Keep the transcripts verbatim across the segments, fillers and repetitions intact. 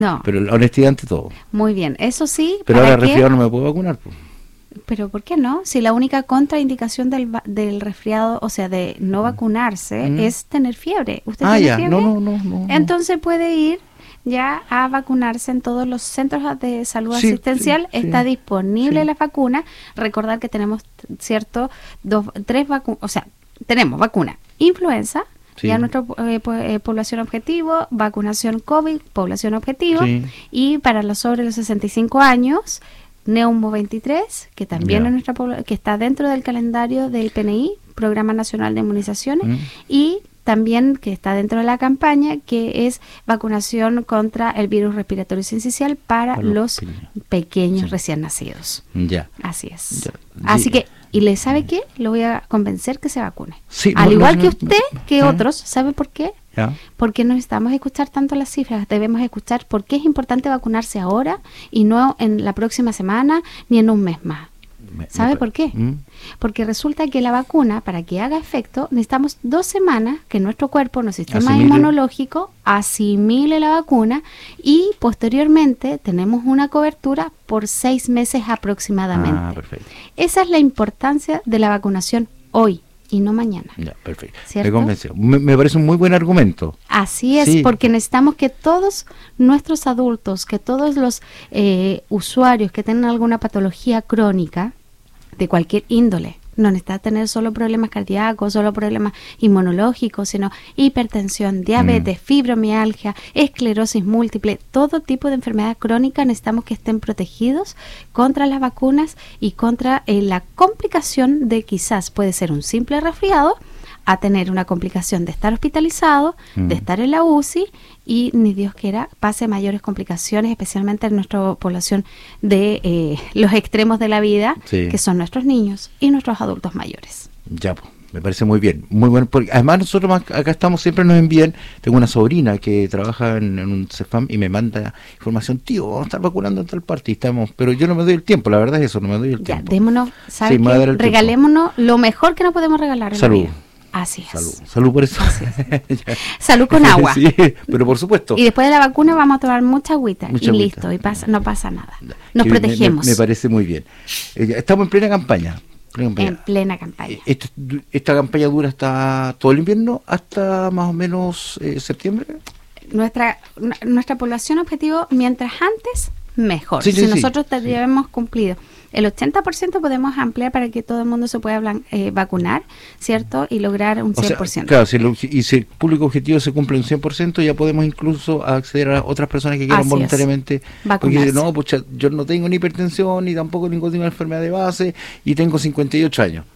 No. Pero la honestidad ante todo. Muy bien, eso sí. Pero ahora ¿para qué? resfriado no me puedo vacunar, pues. Pero ¿por qué no? Si la única contraindicación del, va- del resfriado, o sea, de no vacunarse, Mm. es tener fiebre. ¿Usted Ah, tiene ya, fiebre? no, no, no, no. Entonces puede ir ya a vacunarse en todos los centros de salud Sí, asistencial. sí, sí. Está disponible Sí. la vacuna. Recordar que tenemos, cierto, dos, tres vacunas, o sea, tenemos vacuna influenza, Sí. ya nuestra eh, po- eh, población objetivo, vacunación COVID, población objetivo, Sí. y para los sobre los sesenta y cinco años, Neumo veintitrés, que también Ya. es nuestra pobla- que está dentro del calendario del P N I, Programa Nacional de Inmunizaciones, Mm. y también que está dentro de la campaña, que es vacunación contra el virus respiratorio sincicial para Para los los pequeños. pequeños Sí. recién nacidos. Ya. Así es. Ya. Así Sí. que, ¿y le sabe qué? Lo voy a convencer que se vacune. Sí, Al no, igual no, que no, usted, que ¿eh? otros, ¿sabe por qué? Ya. Porque no necesitamos escuchar tanto las cifras, debemos escuchar por qué es importante vacunarse ahora y no en la próxima semana ni en un mes más. Me- ¿Sabe me por qué? ¿Mm? Porque resulta que la vacuna, para que haga efecto, necesitamos dos semanas que nuestro cuerpo, nuestro sistema Asimile. inmunológico, asimile la vacuna, y posteriormente tenemos una cobertura por seis meses aproximadamente. Ah, perfecto. Esa es la importancia de la vacunación hoy y no mañana. Ya, perfecto. ¿Cierto? Me convenció. Me, me parece un muy buen argumento. Así es, Sí. porque necesitamos que todos nuestros adultos, que todos los eh, usuarios que tengan alguna patología crónica de cualquier índole, no necesita tener solo problemas cardíacos, solo problemas inmunológicos, sino hipertensión, diabetes, Mm. fibromialgia, esclerosis múltiple, todo tipo de enfermedad crónica, necesitamos que estén protegidos contra las vacunas y contra eh, la complicación de quizás puede ser un simple resfriado, a tener una complicación de estar hospitalizado, Mm. de estar en la U C I, y ni Dios quiera pase mayores complicaciones, especialmente en nuestra población de eh, los extremos de la vida, Sí. que son nuestros niños y nuestros adultos mayores. Ya, pues, me parece muy bien. Muy bueno. Porque además nosotros más- acá estamos, siempre nos envían. Tengo una sobrina que trabaja en, en un CEFAM y me manda información. Tío, vamos a estar vacunando en tal parte. Y estamos, pero yo no me doy el tiempo, la verdad es eso, no me doy el Ya, tiempo. démonos, ¿sabe Sí, me va a qué? dar el tiempo. Regalémonos lo mejor que nos podemos regalar en Salud. la vida. Así es. Salud, salud por eso. Así Ya. Salud con agua. Sí, pero por supuesto. Y después de la vacuna vamos a tomar mucha agüita Mucha y agüita. listo, y pasa, no pasa nada. Nos Que me- protegemos Me, me parece muy bien. Eh, ya estamos en plena campaña. plena campaña. en plena campaña. Eh, Esta, esta campaña dura hasta todo el invierno, hasta más o menos eh, septiembre. Nuestra n- nuestra población objetivo, mientras antes, mejor. Sí, sí, si sí. nosotros tenemos cumplido el ochenta por ciento, podemos ampliar para que todo el mundo se pueda blan- eh, vacunar, ¿cierto? Y lograr un O sea, cien por ciento. claro, si el, obje- y si el público objetivo se cumple un cien por ciento, ya podemos incluso acceder a otras personas que quieran Así es. voluntariamente. Porque Vacunarse. dicen, no, pucha, yo no tengo ni hipertensión, ni tampoco ninguna enfermedad de base, y tengo cincuenta y ocho años.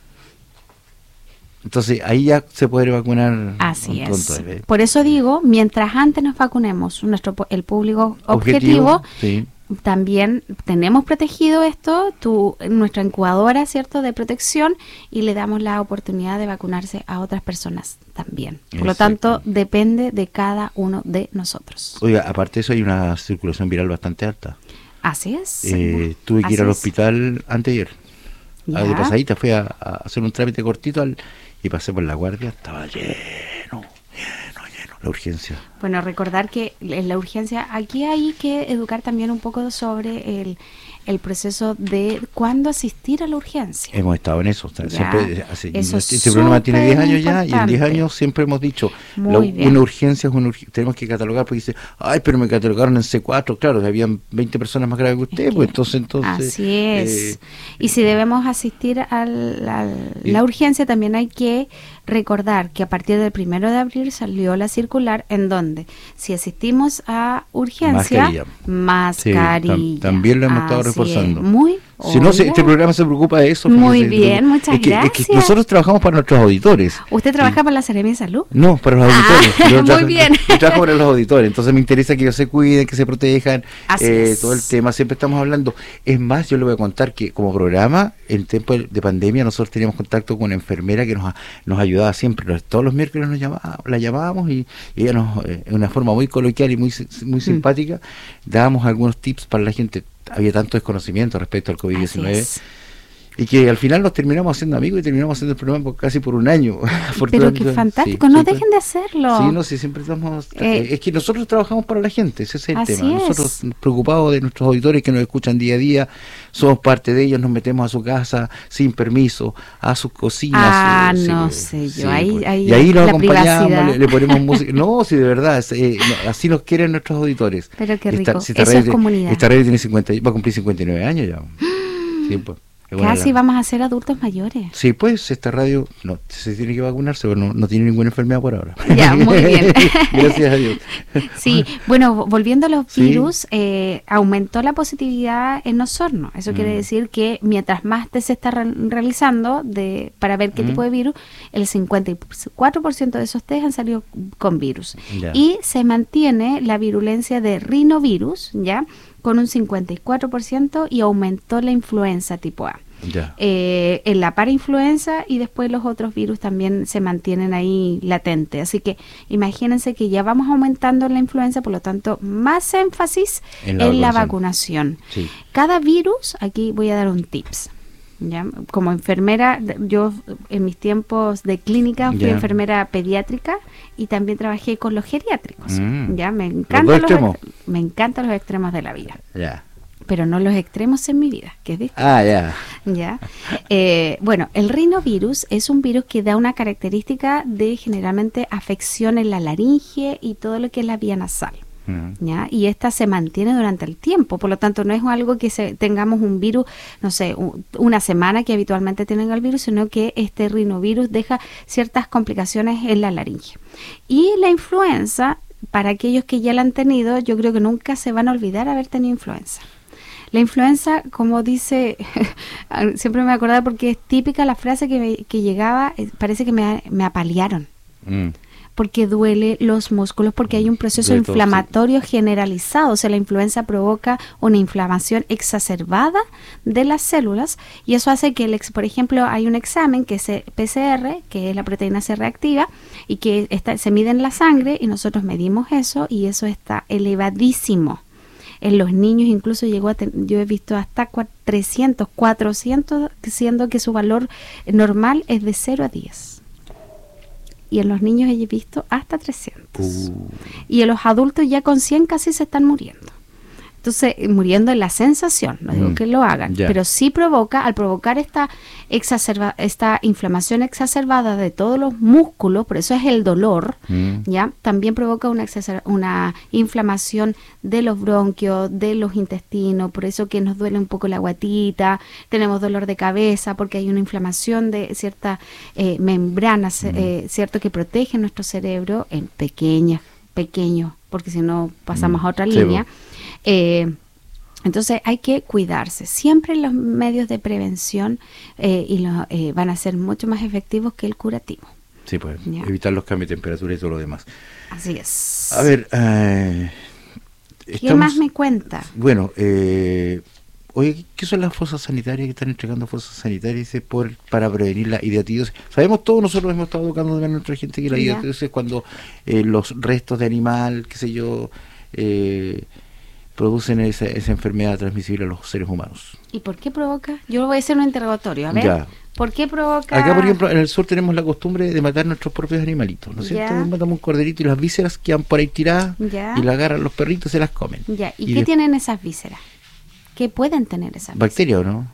Entonces ahí ya se puede vacunar. Así un es. pronto, ¿eh? Por eso digo, mientras antes nos vacunemos, nuestro po- el público objetivo, sí. también tenemos protegido esto, tu, nuestra incubadora, ¿cierto?, de protección, y le damos la oportunidad de vacunarse a otras personas también. Por lo Exacto. tanto, depende de cada uno de nosotros. Oiga, aparte de eso hay una circulación viral bastante alta. Así es. Eh, tuve que Así ir al es. hospital anteayer. Ah, de Ya. pasadita fui a, a hacer un trámite cortito al, y pasé por la guardia, estaba lleno, lleno, lleno, la urgencia. Bueno, recordar que en la urgencia, aquí hay que educar también un poco sobre el, el proceso de cuándo asistir a la urgencia. Hemos estado en eso. o sea, Ya, siempre, hace- eso este es programa tiene diez años ya, y en superimportante. diez años siempre hemos dicho, Muy la- bien. una urgencia es una urgencia, tenemos que catalogar, porque dice, ay, pero me catalogaron en C cuatro, claro, habían veinte personas más graves que usted, Es que pues entonces, entonces... Así es. eh, Y si debemos asistir a la, Y- la urgencia, también hay que recordar que a partir del primero de abril salió la circular en donde si asistimos a urgencia, Mascarilla. mascarilla. Sí, tam- también lo hemos estado Así es. reforzando. Muy Si no, se- oiga. este programa se preocupa de eso. Muy fíjese, bien, muchas es que, es que gracias. nosotros trabajamos para nuestros auditores. ¿Usted trabaja para la Seremia de Salud? No, para los Ah, auditores. Yo muy trabajo- bien. Yo trabajo para los auditores, entonces me interesa que ellos se cuiden, que se protejan, Así eh, es. todo el tema, siempre estamos hablando. Es más, yo le voy a contar que como programa, en tiempo de de pandemia, nosotros teníamos contacto con una enfermera que nos, a- nos ayudaba siempre. Los- Todos los miércoles nos llamaba, la llamábamos y, y ella nos, eh, de una forma muy coloquial y muy, si- muy simpática, dábamos algunos tips para la gente. Había tanto desconocimiento respecto al COVID Así diecinueve. es. Y que al final nos terminamos haciendo amigos y terminamos haciendo el programa por, casi por un año. Pero qué fantástico, sí, no sí, dejen de hacerlo. Sí, no, sí, siempre estamos... Eh, es que nosotros trabajamos para la gente, ese es el así tema. Es. Nosotros preocupados de nuestros auditores que nos escuchan día a día, somos parte de ellos, nos metemos a su casa sin permiso, a sus cocinas. Ah, su, no sí, sé sí, yo, ahí, pues, ahí y ahí nos la acompañamos, le, le ponemos privacidad. música. No, sí, de verdad, eh, no, así nos quieren nuestros auditores. Pero qué rico, esta, si esta eso radio es tiene, comunidad. Esta radio tiene cincuenta, va a cumplir cincuenta y nueve años ya. Sí, pues. Casi la... vamos a ser adultos mayores. Sí, pues esta radio no se tiene que vacunarse, pero no, no tiene ninguna enfermedad por ahora. Ya, muy bien. Gracias a Dios. Sí, bueno, volviendo a los sí. virus, eh, aumentó la positividad en Osorno. Eso mm. quiere decir que mientras más test se está re realizando de para ver qué mm. tipo de virus, el cincuenta y cuatro por ciento de esos test han salido con virus. Ya. Y se mantiene la virulencia de rinovirus, ¿ya?, con un cincuenta y cuatro por ciento, y aumentó la influenza tipo A. Ya. Eh, en la parainfluenza, y después los otros virus también se mantienen ahí latentes. Así que imagínense que ya vamos aumentando la influenza, por lo tanto, más énfasis en la en vacunación. La vacunación. Sí. Cada virus, aquí voy a dar un tips. ¿Ya? Como enfermera, yo en mis tiempos de clínica fui yeah. enfermera pediátrica y también trabajé con los geriátricos. Mm. Ya me encantan los, los me encantan los extremos de la vida. Yeah. Pero no los extremos en mi vida, que es distinto. Ah, ya. Ya. Eh, bueno, el rinovirus es un virus que da una característica de generalmente afección en la laringe y todo lo que es la vía nasal. ¿Ya? Y esta se mantiene durante el tiempo, por lo tanto no es algo que se, tengamos un virus, no sé, un, una semana que habitualmente tienen el virus, sino que este rinovirus deja ciertas complicaciones en la laringe. Y la influenza, para aquellos que ya la han tenido, yo creo que nunca se van a olvidar haber tenido influenza. La influenza, como dice, siempre me acordaba porque es típica la frase que, me, que llegaba, parece que me, me apalearon. Mm. Porque duele los músculos, porque hay un proceso de inflamatorio todo, sí. generalizado. O sea, la influenza provoca una inflamación exacerbada de las células, y eso hace que, el, por ejemplo, hay un examen que es P C R, que es la proteína C reactiva, y que está, se mide en la sangre, y nosotros medimos eso, y eso está elevadísimo. En los niños incluso llegó a, ten, yo he visto hasta trescientos, cuatrocientos, siendo que su valor normal es de cero a diez. Y en los niños he visto hasta trescientos. Uh. Y en los adultos ya con cien casi se están muriendo. Entonces, muriendo en la sensación, no digo mm. que lo hagan, yeah. pero sí provoca, al provocar esta exacerba, esta inflamación exacerbada de todos los músculos, por eso es el dolor, mm. ya también provoca una, una inflamación de los bronquios, de los intestinos, por eso que nos duele un poco la guatita, tenemos dolor de cabeza, porque hay una inflamación de ciertas eh, membranas, mm. eh, cierto, que protegen nuestro cerebro en pequeñas, pequeños, porque si no pasamos mm. a otra sí, línea. Vos. Eh, entonces hay que cuidarse. Siempre los medios de prevención eh, y lo, eh, van a ser mucho más efectivos que el curativo. Sí, pues ¿ya? Evitar los cambios de temperatura y todo lo demás. Así es. A ver, eh, ¿qué estamos, más me cuenta? Bueno, eh, oye, ¿qué son las fosas sanitarias que están entregando fosas sanitarias por, para prevenir la hidatidosis? Sabemos todos, nosotros hemos estado educando a nuestra gente que la hidatidosis es cuando eh, los restos de animal, qué sé yo, eh, producen esa, esa enfermedad transmisible a los seres humanos. ¿Y por qué provoca? Yo voy a hacer un interrogatorio, a ver. Ya. ¿Por qué provoca? Acá, por ejemplo, en el sur tenemos la costumbre de matar nuestros propios animalitos, ¿no es cierto? Matamos un corderito y las vísceras quedan por ahí tiradas ya. y la agarran los perritos y se las comen. Ya. ¿Y, y qué de... tienen esas vísceras? ¿Qué pueden tener esas vísceras? ¿Bacteria o no?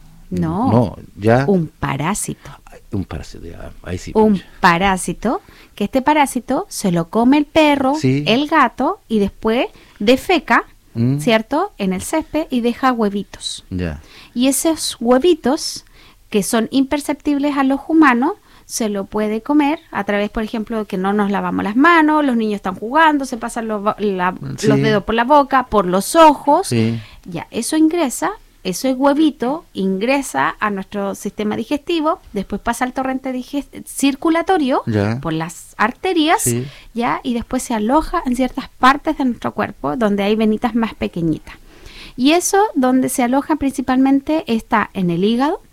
No, no ya. Un parásito. Un parásito, ya. Ahí sí. Un pincha. parásito, que este parásito se lo come el perro, sí. el gato, y después defeca, mm. ¿cierto?, en el césped y deja huevitos. Ya. Y esos huevitos, que son imperceptibles a los humanos, se lo puede comer a través, por ejemplo, de que no nos lavamos las manos, los niños están jugando, se pasan los, la, sí. los dedos por la boca, por los ojos, sí. ya, eso ingresa, ese huevito ingresa a nuestro sistema digestivo, después pasa al torrente circulatorio ya. por las arterias, sí. ya, y después se aloja en ciertas partes de nuestro cuerpo donde hay venitas más pequeñitas. Y eso, donde se aloja principalmente, está en el hígado,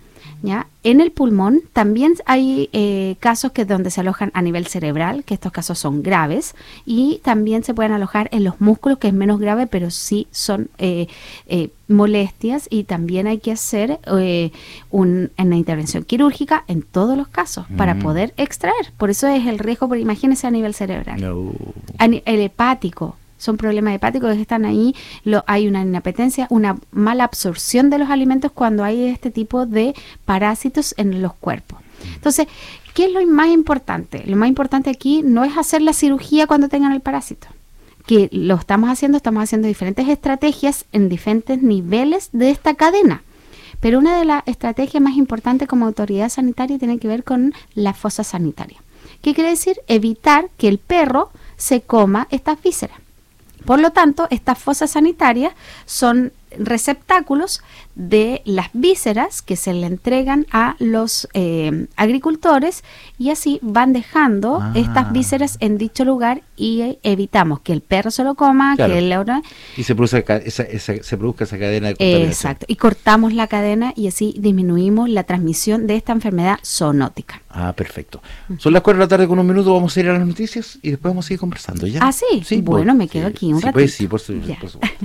¿ya? En el pulmón también hay eh, casos que donde se alojan a nivel cerebral, que estos casos son graves, y también se pueden alojar en los músculos, que es menos grave, pero sí son eh, eh, molestias, y también hay que hacer eh, un, una intervención quirúrgica en todos los casos mm. para poder extraer. Por eso es el riesgo, porque imagínense a nivel cerebral. No. A ni, el hepático. Son problemas hepáticos que están ahí, lo, hay una inapetencia, una mala absorción de los alimentos cuando hay este tipo de parásitos en los cuerpos. Entonces, ¿qué es lo más importante? Lo más importante aquí no es hacer la cirugía cuando tengan el parásito, que lo estamos haciendo, estamos haciendo diferentes estrategias en diferentes niveles de esta cadena. Pero una de las estrategias más importantes como autoridad sanitaria tiene que ver con la fosa sanitaria. ¿Qué quiere decir? Evitar que el perro se coma estas vísceras. Por lo tanto, estas fosas sanitarias son receptáculos de las vísceras que se le entregan a los eh, agricultores, y así van dejando ah. estas vísceras en dicho lugar, y evitamos que el perro se lo coma, claro. que el y se produce esa, esa, se produzca esa cadena de contaminación. Exacto, y cortamos la cadena y así disminuimos la transmisión de esta enfermedad zoonótica. Ah, perfecto. Son las cuatro de la tarde con un minuto, vamos a ir a las noticias y después vamos a seguir conversando, ¿ya? Ah, sí, sí bueno, por, me quedo sí, aquí un sí, ratito. Pues, sí, por, su, por supuesto.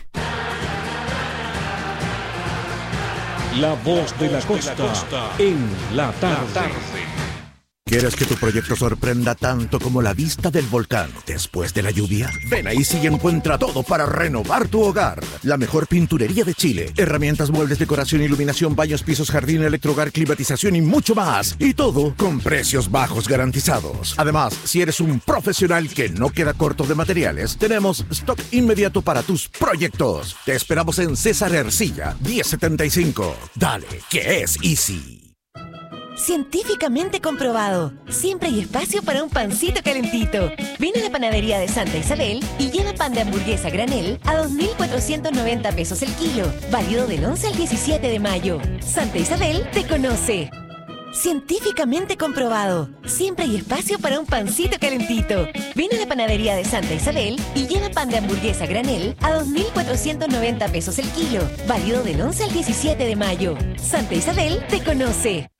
La voz de la costa en la tarde. ¿Quieres que tu proyecto sorprenda tanto como la vista del volcán después de la lluvia? Ven a Easy y encuentra todo para renovar tu hogar. La mejor pinturería de Chile. Herramientas, muebles, decoración, iluminación, baños, pisos, jardín, electrohogar, climatización y mucho más. Y todo con precios bajos garantizados. Además, si eres un profesional que no queda corto de materiales, tenemos stock inmediato para tus proyectos. Te esperamos en César Ercilla, diez setenta y cinco. Dale, que es Easy. Científicamente comprobado. Siempre hay espacio para un pancito calentito. Ven a la panadería de Santa Isabel y lleva pan de hamburguesa granel a dos mil cuatrocientos noventa pesos el kilo. Válido del once al diecisiete de mayo. Santa Isabel te conoce. Científicamente comprobado. Siempre hay espacio para un pancito calentito. Ven a la panadería de Santa Isabel y lleva pan de hamburguesa granel a dos mil cuatrocientos noventa pesos el kilo. Válido del once al diecisiete de mayo. Santa Isabel te conoce.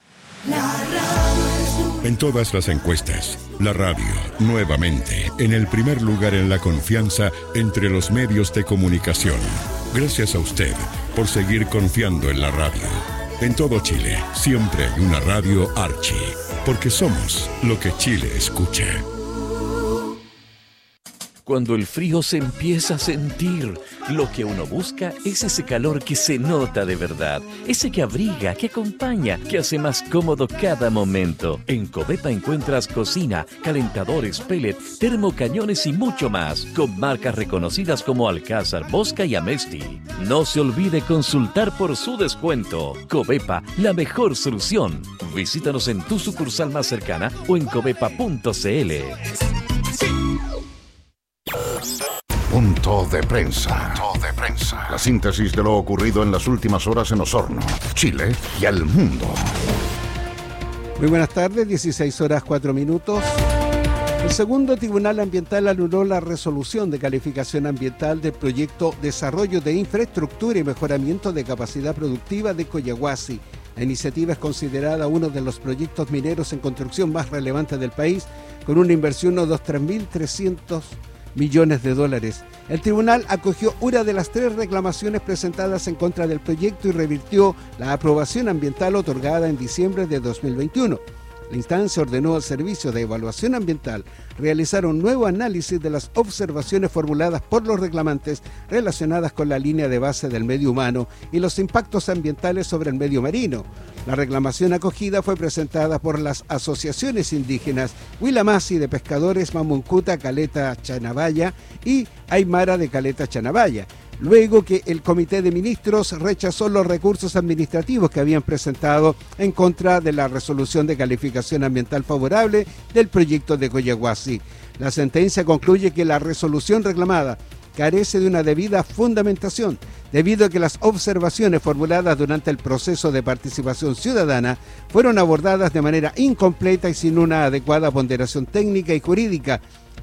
En todas las encuestas, la radio, nuevamente, en el primer lugar en la confianza entre los medios de comunicación. Gracias a usted por seguir confiando en la radio. En todo Chile, siempre hay una radio Archi, porque somos lo que Chile escucha. Cuando el frío se empieza a sentir, lo que uno busca es ese calor que se nota de verdad, ese que abriga, que acompaña, que hace más cómodo cada momento. En Covepa encuentras cocina, calentadores, pellet, termocañones y mucho más, con marcas reconocidas como Alcázar, Bosca y Amesti. No se olvide consultar por su descuento. Covepa, la mejor solución. Visítanos en tu sucursal más cercana o en covepa punto cl. Punto de prensa. Punto de prensa. La síntesis de lo ocurrido en las últimas horas en Osorno, Chile y al mundo. Muy buenas tardes, dieciséis horas cuatro minutos. El segundo Tribunal Ambiental anuló la resolución de calificación ambiental del proyecto Desarrollo de Infraestructura y Mejoramiento de Capacidad Productiva de Collahuasi. La iniciativa es considerada uno de los proyectos mineros en construcción más relevantes del país, con una inversión de tres mil trescientos millones de dólares. El tribunal acogió una de las tres reclamaciones presentadas en contra del proyecto y revirtió la aprobación ambiental otorgada en diciembre de dos mil veintiuno. La instancia ordenó al Servicio de Evaluación Ambiental realizar un nuevo análisis de las observaciones formuladas por los reclamantes relacionadas con la línea de base del medio humano y los impactos ambientales sobre el medio marino. La reclamación acogida fue presentada por las asociaciones indígenas Huilamasi de Pescadores Mamuncuta Caleta Chanabaya y Aymara de Caleta Chanabaya, luego que el Comité de Ministros rechazó los recursos administrativos que habían presentado en contra de la resolución de calificación ambiental favorable del proyecto de Collahuasi. La sentencia concluye que la resolución reclamada carece de una debida fundamentación, debido a que las observaciones formuladas durante el proceso de participación ciudadana fueron abordadas de manera incompleta y sin una adecuada ponderación técnica y jurídica,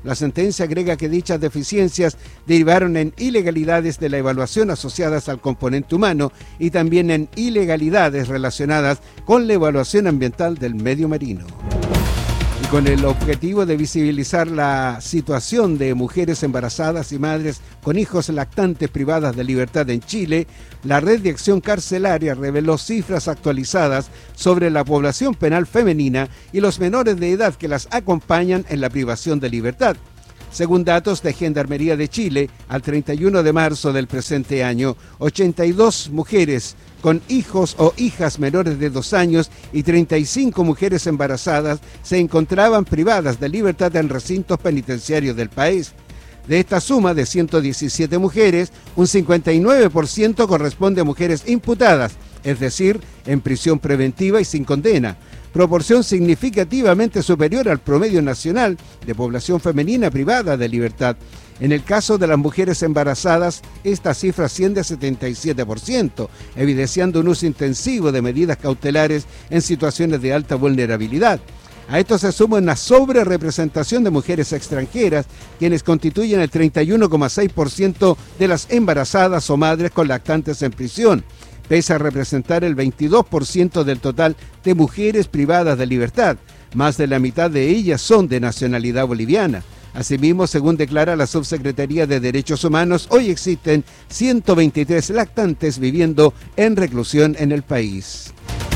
La sentencia agrega que dichas deficiencias derivaron en ilegalidades de la evaluación asociadas al componente humano y también en ilegalidades relacionadas con la evaluación ambiental del medio marino. Y con el objetivo de visibilizar la situación de mujeres embarazadas y madres con hijos lactantes privadas de libertad en Chile, la Red de Acción Carcelaria reveló cifras actualizadas sobre la población penal femenina y los menores de edad que las acompañan en la privación de libertad. Según datos de Gendarmería de Chile, al treinta y uno de marzo del presente año, ochenta y dos mujeres con hijos o hijas menores de dos años y treinta y cinco mujeres embarazadas se encontraban privadas de libertad en recintos penitenciarios del país. De esta suma de ciento diecisiete mujeres, un cincuenta y nueve por ciento corresponde a mujeres imputadas, es decir, en prisión preventiva y sin condena, proporción significativamente superior al promedio nacional de población femenina privada de libertad. En el caso de las mujeres embarazadas, esta cifra asciende a setenta y siete por ciento, evidenciando un uso intensivo de medidas cautelares en situaciones de alta vulnerabilidad. A esto se suma una sobrerepresentación de mujeres extranjeras, quienes constituyen el treinta y uno coma seis por ciento de las embarazadas o madres con lactantes en prisión, pese a representar el veintidós por ciento del total de mujeres privadas de libertad. Más de la mitad de ellas son de nacionalidad boliviana. Asimismo, según declara la Subsecretaría de Derechos Humanos, hoy existen ciento veintitrés lactantes viviendo en reclusión en el país.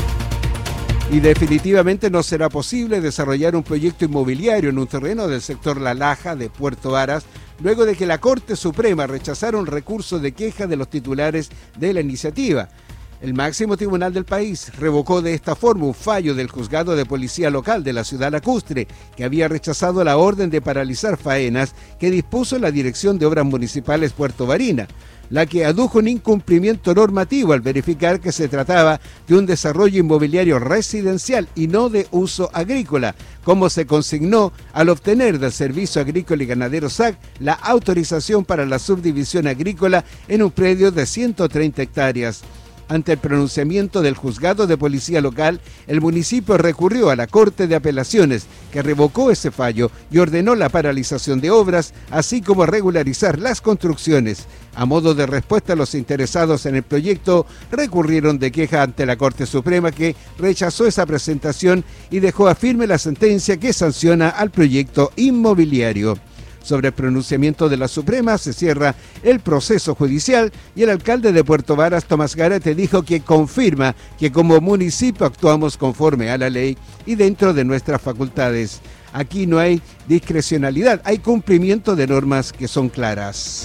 Y definitivamente no será posible desarrollar un proyecto inmobiliario en un terreno del sector La Laja de Puerto Varas, luego de que la Corte Suprema rechazara un recurso de queja de los titulares de la iniciativa. El máximo tribunal del país revocó de esta forma un fallo del juzgado de policía local de la ciudad lacustre, que había rechazado la orden de paralizar faenas que dispuso la Dirección de Obras Municipales Puerto Varina, la que adujo un incumplimiento normativo al verificar que se trataba de un desarrollo inmobiliario residencial y no de uso agrícola, como se consignó al obtener del Servicio Agrícola y Ganadero S A C la autorización para la subdivisión agrícola en un predio de ciento treinta hectáreas. Ante el pronunciamiento del juzgado de policía local, el municipio recurrió a la Corte de Apelaciones, que revocó ese fallo y ordenó la paralización de obras, así como regularizar las construcciones. A modo de respuesta, los interesados en el proyecto recurrieron de queja ante la Corte Suprema, que rechazó esa presentación y dejó a firme la sentencia que sanciona al proyecto inmobiliario. Sobre el pronunciamiento de la Suprema se cierra el proceso judicial y el alcalde de Puerto Varas, Tomás Garate, dijo que confirma que como municipio actuamos conforme a la ley y dentro de nuestras facultades. Aquí no hay discrecionalidad, hay cumplimiento de normas que son claras.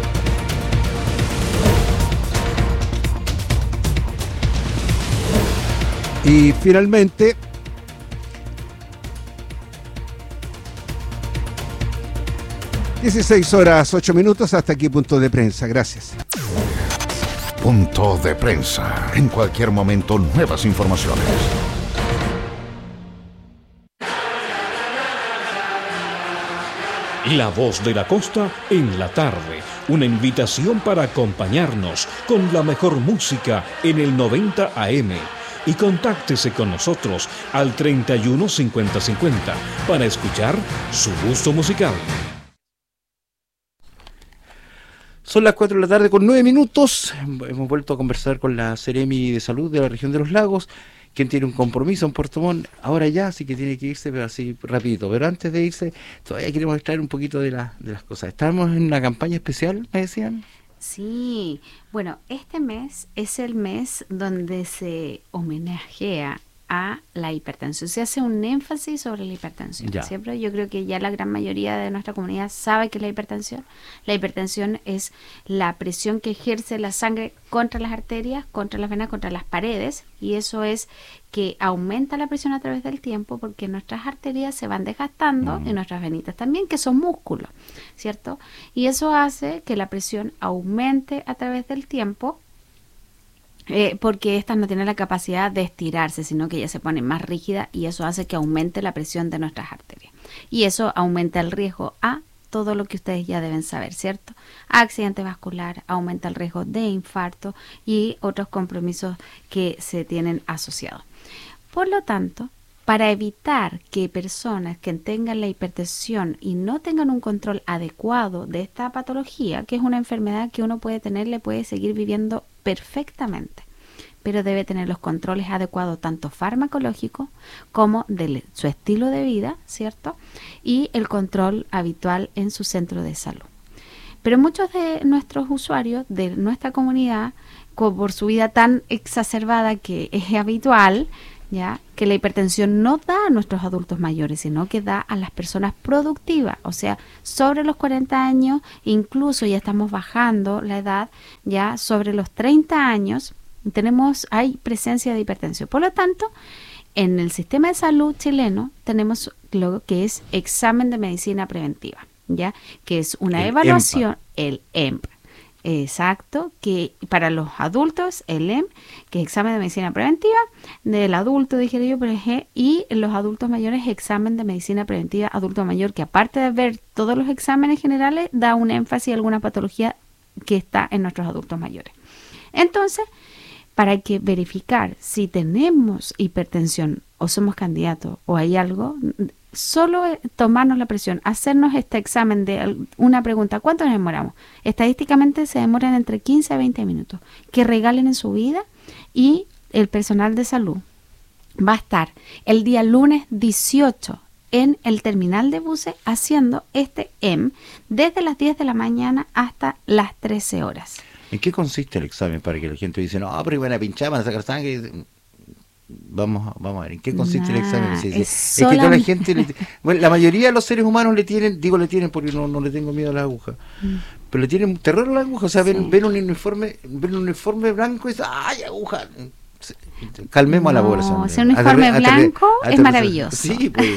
Y finalmente, dieciséis horas ocho minutos, hasta aquí punto de prensa. Gracias. Punto de prensa. En cualquier momento, nuevas informaciones. La Voz de la Costa en la tarde. Una invitación para acompañarnos con la mejor música en el noventa A M. Y contáctese con nosotros al treinta y uno cincuenta cincuenta para escuchar su gusto musical. Son las cuatro de la tarde con nueve minutos. Hemos vuelto a conversar con la Seremi de Salud de la región de los Lagos, quien tiene un compromiso en Puerto Montt ahora ya, así que tiene que irse, pero así rapidito. Pero antes de irse, todavía queremos extraer un poquito de, la, de las cosas. Estamos en una campaña especial, me decían. Sí, bueno, este mes es el mes donde se homenajea a la hipertensión. Se hace un énfasis sobre la hipertensión. Ya. Siempre yo creo que ya la gran mayoría de nuestra comunidad sabe que la hipertensión, la hipertensión es la presión que ejerce la sangre contra las arterias, contra las venas, contra las paredes, y eso es que aumenta la presión a través del tiempo porque nuestras arterias se van desgastando mm. y nuestras venitas también, que son músculos, ¿cierto? Y eso hace que la presión aumente a través del tiempo. Eh, porque estas no tienen la capacidad de estirarse, sino que ya se ponen más rígidas y eso hace que aumente la presión de nuestras arterias. Y eso aumenta el riesgo a todo lo que ustedes ya deben saber, ¿cierto? A accidente vascular, aumenta el riesgo de infarto y otros compromisos que se tienen asociados. Por lo tanto, para evitar que personas que tengan la hipertensión y no tengan un control adecuado de esta patología, que es una enfermedad que uno puede tener, le puede seguir viviendo perfectamente, pero debe tener los controles adecuados tanto farmacológicos como de su estilo de vida, ¿cierto? Y el control habitual en su centro de salud. Pero muchos de nuestros usuarios de nuestra comunidad, por su vida tan exacerbada que es habitual, ya que la hipertensión no da a nuestros adultos mayores, sino que da a las personas productivas, o sea, sobre los cuarenta años, incluso ya estamos bajando la edad, ya sobre los treinta años, tenemos, hay presencia de hipertensión. Por lo tanto, en el sistema de salud chileno tenemos lo que es examen de medicina preventiva, ya que es una el evaluación, EMPA. el EMPA. Exacto, que para los adultos el E M, que es examen de medicina preventiva del adulto, dije yo, pero es, y los adultos mayores examen de medicina preventiva adulto mayor, que aparte de ver todos los exámenes generales, da un énfasis a alguna patología que está en nuestros adultos mayores. Entonces, para que verificar si tenemos hipertensión o somos candidatos o hay algo, solo tomarnos la presión, hacernos este examen de una pregunta, ¿cuánto nos demoramos? Estadísticamente se demoran entre quince a veinte minutos, que regalen en su vida, y el personal de salud va a estar el día lunes dieciocho en el terminal de buses haciendo este E M desde las diez de la mañana hasta las trece horas. ¿En qué consiste el examen? Para que la gente dice, no, pero iban a pinchar, van a sacar sangre. Vamos, vamos a ver, ¿en qué consiste nah, el examen? Sí, sí. Es, es que toda la gente, le, bueno, la mayoría de los seres humanos le tienen, digo le tienen porque no, no le tengo miedo a la aguja, mm. pero le tienen terror a la aguja, o sea, sí. ven, ven un uniforme, ven un uniforme blanco y dicen, ¡ay, aguja! Calmemos no, a la población. Si un uniforme aterre, blanco aterre, es maravilloso. Sí, pues.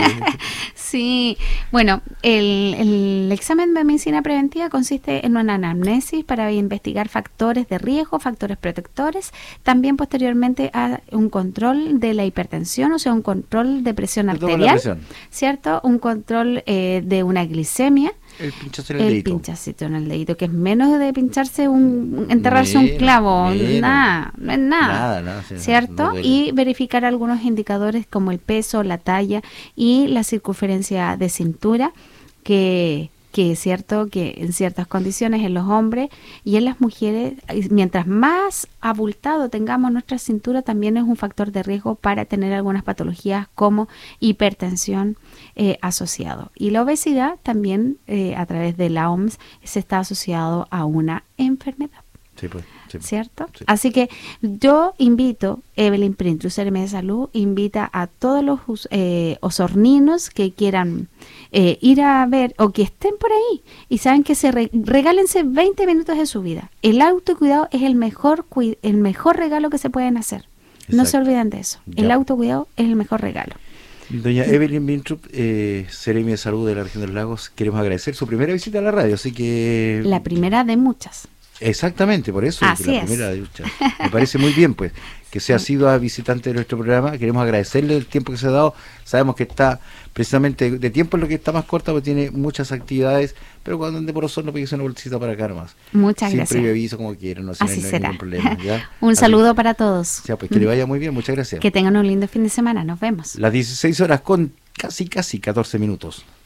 Sí, bueno, el, el examen de medicina preventiva consiste en una anamnesis para investigar factores de riesgo, factores protectores, también posteriormente a un control de la hipertensión, o sea, un control de presión de arterial, presión. ¿Cierto? Un control eh, de una glicemia. El pinchazo en el, el dedito. pinchacito en el dedito, que es menos de pincharse un, enterrarse menos, un clavo, menos. nada, no es nada, nada, nada sí, ¿cierto? No y verificar algunos indicadores como el peso, la talla y la circunferencia de cintura, que que es cierto que en ciertas condiciones en los hombres y en las mujeres, mientras más abultado tengamos nuestra cintura, también es un factor de riesgo para tener algunas patologías como hipertensión eh, asociado. Y la obesidad también eh, a través de la O M S se está asociado a una enfermedad. Sí, pues, sí, ¿cierto? Sí. Así que yo invito, Evelyn Print, U C R M de Salud, invita a todos los eh, osorninos que quieran eh, ir a ver o que estén por ahí y saben que se re regálense veinte minutos de su vida. El autocuidado es el mejor, el mejor regalo que se pueden hacer. Exacto. No se olviden de eso. Ya. El autocuidado es el mejor regalo. Doña Evelyn Bintrup, eh, C R M de Salud de la Región de los Lagos, queremos agradecer su primera visita a la radio, así que... La primera de muchas. Exactamente, por eso Así la es. primera ducha. Me parece muy bien, pues, que sea sido a visitante de nuestro programa. Queremos agradecerle el tiempo que se ha dado. Sabemos que está precisamente de tiempo es lo que está más corta, porque tiene muchas actividades, pero cuando ande por Osorno, pídese una bolsita para acá nomás. Muchas Sin gracias. previo aviso, como quieran, no, si Así no hay será. ningún problema. ¿Ya? Un Así saludo que, para todos. O sea, pues que le vaya muy bien, muchas gracias. Que tengan un lindo fin de semana. Nos vemos. Las dieciséis horas con casi, casi catorce minutos.